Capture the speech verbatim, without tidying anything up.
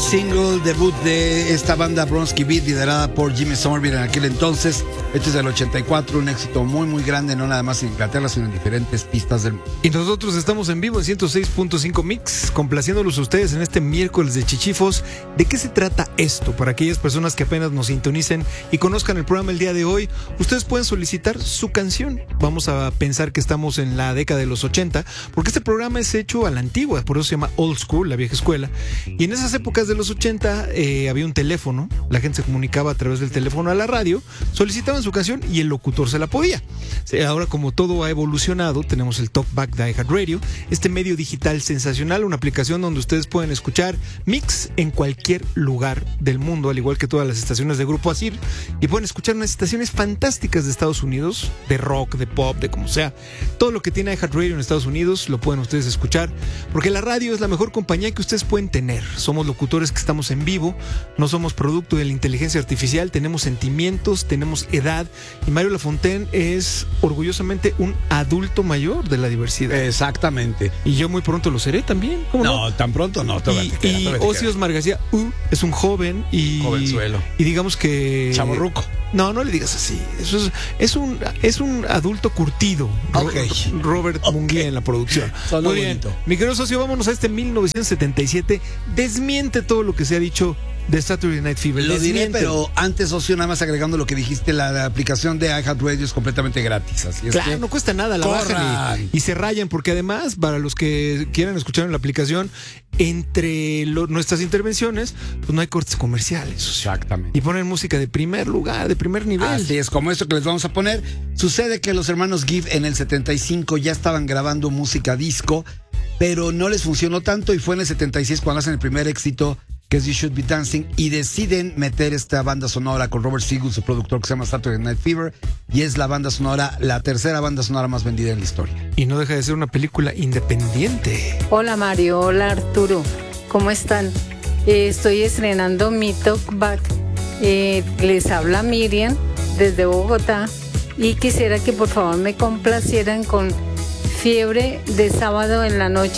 single debut de esta banda Bronski Beat, liderada por Jimmy Somerville en aquel entonces. Este es del ochenta y cuatro, un éxito muy muy grande, no nada más en Inglaterra, sino en diferentes pistas del mundo. Y nosotros estamos en vivo en ciento seis punto cinco Mix, complaciéndolos a ustedes en este miércoles de Chichifos. ¿De qué se trata esto? Para aquellas personas que apenas nos sintonicen y conozcan el programa el día de hoy, ustedes pueden solicitar su canción. Vamos a pensar que estamos en la década de los ochenta, porque este programa es hecho a la antigua, por eso se llama Old School, la vieja escuela. Y en esas épocas de los ochenta eh, había un teléfono, la gente se comunicaba a través del teléfono a la radio, solicitaban su canción y el locutor se la podía. Ahora, como todo ha evolucionado, tenemos el Talkback de iHeartRadio, este medio digital sensacional, una aplicación donde ustedes pueden escuchar Mix en cualquier lugar del mundo, al igual que todas las estaciones de Grupo Asir, y pueden escuchar unas estaciones fantásticas de Estados Unidos, de rock, de pop, de como sea. Todo lo que tiene iHeartRadio en Estados Unidos lo pueden ustedes escuchar, porque la radio es la mejor compañía que ustedes pueden tener. Somos locutores que estamos en vivo, no somos producto de la inteligencia artificial, tenemos sentimientos, tenemos edad, y Mario Lafontaine es orgullosamente un adulto mayor de la diversidad. Exactamente. Y yo muy pronto lo seré también. ¿Cómo no? No, tan pronto no. Y, y Ozzy Osbourne García uh, es un joven y jovenzuelo. Y digamos que chavorruco. No, no le digas así. Eso es, es un es un adulto curtido. Okay. Ro- Robert okay. Munguía en la producción. Sonó Muy bien. bonito. Mi querido socio, vámonos a este mil novecientos setenta y siete. Desmiente todo lo que se ha dicho de Saturday Night Fever. Lo diré, Desmiente. pero antes, socio, nada más agregando lo que dijiste, la, la aplicación de iHeartRadio es completamente gratis. Así es claro, que no cuesta nada, la corran. bajan y, y se rayan, porque además, para los que quieran escuchar en la aplicación, entre lo, nuestras intervenciones, pues no hay cortes comerciales. Socio. Exactamente. Y ponen música de primer lugar, de primer nivel. Así es, como esto que les vamos a poner. Sucede que los hermanos Gibb en el setenta y cinco ya estaban grabando música disco, pero no les funcionó tanto, y fue en el setenta y seis cuando hacen el primer éxito, que es You Should Be Dancing, y deciden meter esta banda sonora con Robert Sigel, su productor, que se llama Saturday Night Fever, y es la banda sonora, la tercera banda sonora más vendida en la historia. Y no deja de ser una película independiente. Hola Mario, hola Arturo, ¿cómo están? Eh, estoy estrenando mi Talkback. Eh, les habla Miriam desde Bogotá y quisiera que por favor me complacieran con Fiebre de sábado en la noche